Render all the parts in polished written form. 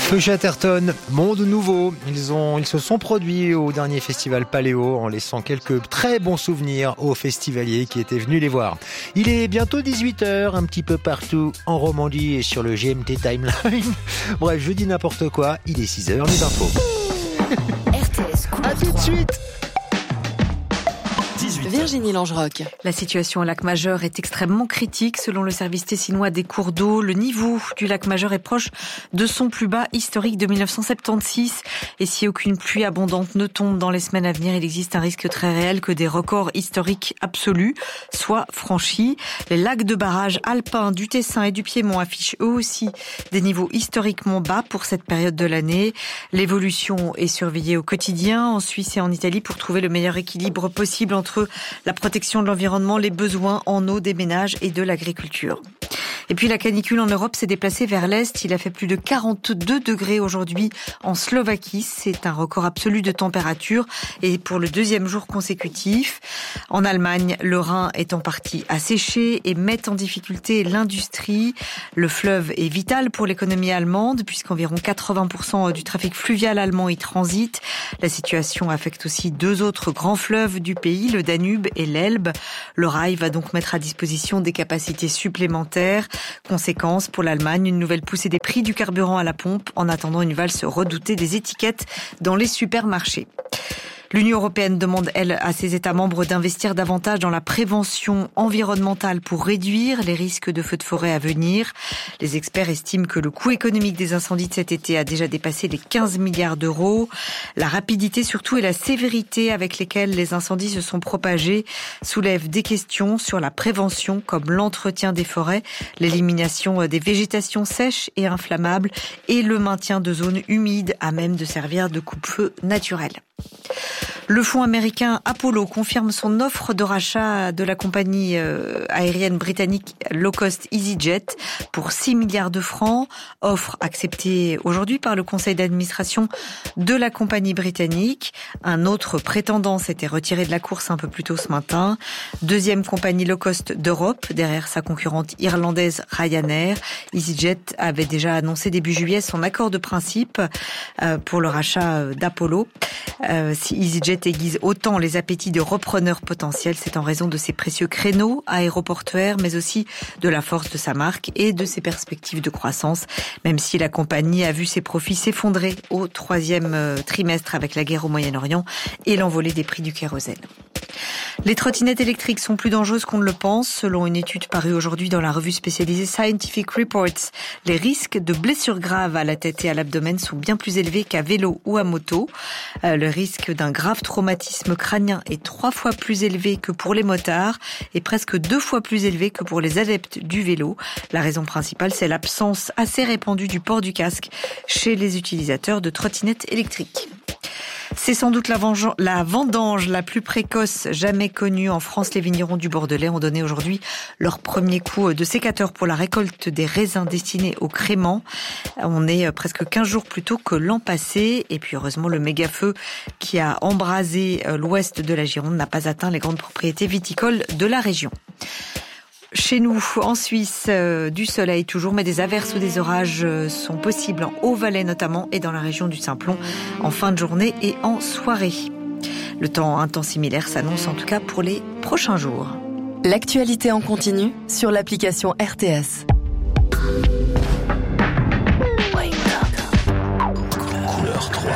Feu Chatterton, Monde Nouveau. Ils se sont produits au dernier festival Paléo en laissant quelques très bons souvenirs aux festivaliers qui étaient venus les voir. Il est bientôt 18h, un petit peu partout en Romandie et sur le GMT Timeline. Bref, je dis n'importe quoi, il est 6h, les infos. RTS, à tout de suite. Virginie Langeroc. La situation au lac Majeur est extrêmement critique. Selon le service tessinois des cours d'eau, le niveau du lac Majeur est proche de son plus bas historique de 1976. Et si aucune pluie abondante ne tombe dans les semaines à venir, il existe un risque très réel que des records historiques absolus soient franchis. Les lacs de barrage alpins du Tessin et du Piémont affichent eux aussi des niveaux historiquement bas pour cette période de l'année. L'évolution est surveillée au quotidien en Suisse et en Italie pour trouver le meilleur équilibre possible entre la protection de l'environnement, les besoins en eau des ménages et de l'agriculture. Et puis la canicule en Europe s'est déplacée vers l'Est. Il a fait plus de 42 degrés aujourd'hui en Slovaquie. C'est un record absolu de température et pour le deuxième jour consécutif. En Allemagne, le Rhin est en partie asséché et met en difficulté l'industrie. Le fleuve est vital pour l'économie allemande puisqu'environ 80% du trafic fluvial allemand y transite. La situation affecte aussi deux autres grands fleuves du pays, le Danube et l'Elbe. Le rail va donc mettre à disposition des capacités supplémentaires. Conséquence pour l'Allemagne, une nouvelle poussée des prix du carburant à la pompe en attendant une valse redoutée des étiquettes dans les supermarchés. L'Union européenne demande, elle, à ses États membres d'investir davantage dans la prévention environnementale pour réduire les risques de feux de forêt à venir. Les experts estiment que le coût économique des incendies de cet été a déjà dépassé les 15 milliards d'euros. La rapidité surtout et la sévérité avec lesquelles les incendies se sont propagés soulèvent des questions sur la prévention comme l'entretien des forêts, l'élimination des végétations sèches et inflammables et le maintien de zones humides à même de servir de coupe-feu naturel. Le fonds américain Apollo confirme son offre de rachat de la compagnie aérienne britannique low cost EasyJet pour 6 milliards de francs. Offre acceptée aujourd'hui par le conseil d'administration de la compagnie britannique. Un autre prétendant s'était retiré de la course un peu plus tôt ce matin. Deuxième compagnie low cost d'Europe, derrière sa concurrente irlandaise Ryanair. EasyJet avait déjà annoncé début juillet son accord de principe pour le rachat d'Apollo. Si EasyJet aiguise autant les appétits de repreneurs potentiels, c'est en raison de ses précieux créneaux aéroportuaires, mais aussi de la force de sa marque et de ses perspectives de croissance, même si la compagnie a vu ses profits s'effondrer au troisième trimestre avec la guerre au Moyen-Orient et l'envolée des prix du kérosène. Les trottinettes électriques sont plus dangereuses qu'on ne le pense. Selon une étude parue aujourd'hui dans la revue spécialisée Scientific Reports, les risques de blessures graves à la tête et à l'abdomen sont bien plus élevés qu'à vélo ou à moto. Le risque d'un grave traumatisme crânien est 3 fois plus élevé que pour les motards et presque 2 fois plus élevé que pour les adeptes du vélo. La raison principale, c'est l'absence assez répandue du port du casque chez les utilisateurs de trottinettes électriques. C'est sans doute la vendange la plus précoce jamais connue en France. Les vignerons du Bordelais ont donné aujourd'hui leur premier coup de sécateur pour la récolte des raisins destinés au crément. On est presque 15 jours plus tôt que l'an passé. Et puis heureusement, le méga-feu qui a embrasé l'ouest de la Gironde n'a pas atteint les grandes propriétés viticoles de la région. Chez nous, en Suisse, du soleil toujours, mais des averses ou des orages sont possibles en Haut-Valais notamment et dans la région du Simplon en fin de journée et en soirée. Un temps similaire s'annonce en tout cas pour les prochains jours. L'actualité en continu sur l'application RTS. Couleur 3.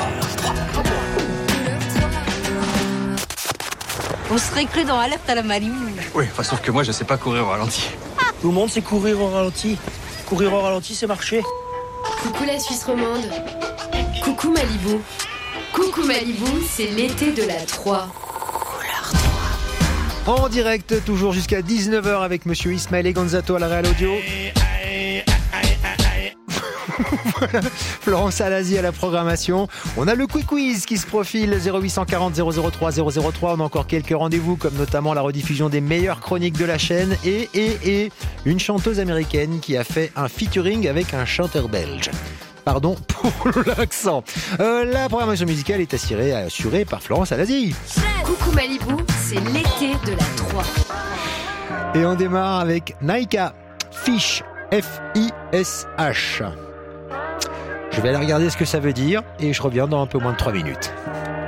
On serait cru dans Alerte à la Malibu. Oui, sauf que moi je sais pas courir au ralenti. Tout le monde sait courir au ralenti. Courir au ralenti, c'est marcher. Coucou la Suisse romande. Coucou Malibu. Coucou Malibu, c'est l'été de la 3. Couleur 3. En direct, toujours jusqu'à 19h avec monsieur Ismaël Gonzato à la Real Audio. Voilà, Florence Alazi à la programmation. On a le quick quiz qui se profile 0840 003 003. On a encore quelques rendez-vous comme notamment la rediffusion des meilleures chroniques de la chaîne et une chanteuse américaine qui a fait un featuring avec un chanteur belge. Pardon pour l'accent. La programmation musicale est assurée par Florence Alazi. Coucou Malibu, c'est l'été de la 3. Et on démarre avec Naika Fish, F-I-S-H. Je vais aller regarder ce que ça veut dire et je reviens dans un peu moins de 3 minutes.